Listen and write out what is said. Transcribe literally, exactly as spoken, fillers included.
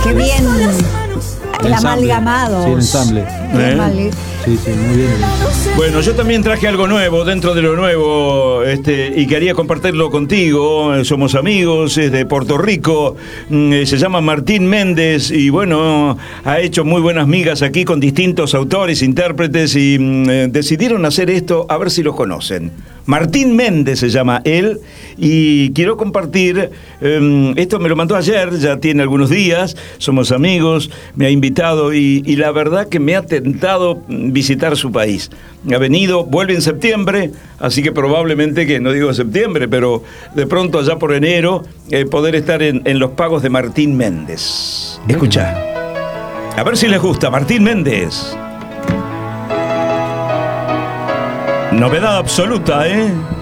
Qué bien. El ensamble. amalgamado. Sí, el ensamble. Qué ¿Eh? mal- Sí, sí, muy bien. el ensamble. Bueno, yo también traje algo nuevo dentro de lo nuevo, este, y quería compartirlo contigo. Eh, Somos amigos, es de Puerto Rico, mm, eh, se llama Martín Méndez y bueno, ha hecho muy buenas migas aquí con distintos autores, intérpretes y mm, eh, decidieron hacer esto a ver si los conocen. Martín Méndez se llama él y quiero compartir, eh, esto me lo mandó ayer, ya tiene algunos días, somos amigos, me ha invitado y, y la verdad que me ha tentado visitar su país. Ha venido, vuelve en septiembre, así que probablemente que, no digo septiembre, pero de pronto allá por enero, eh, poder estar en, en los pagos de Martín Méndez. Escucha, a ver si les gusta, Martín Méndez. Novedad absoluta, ¿eh?